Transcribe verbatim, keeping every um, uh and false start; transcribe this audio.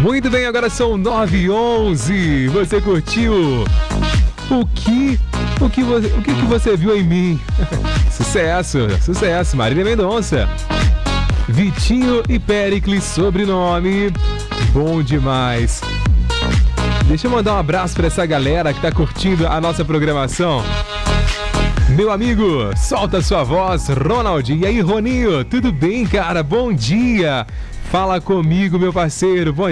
Muito bem, agora são nove e onze. Você curtiu? O que, o que, você, o que, que você viu em mim? Sucesso, sucesso. Marília Mendonça. Vitinho e Péricles, sobrenome. Bom demais. Deixa eu mandar um abraço para essa galera que tá curtindo a nossa programação. Meu amigo, solta sua voz, Ronald. E aí, Roninho, tudo bem, cara? Bom dia. Fala comigo, meu parceiro. Bom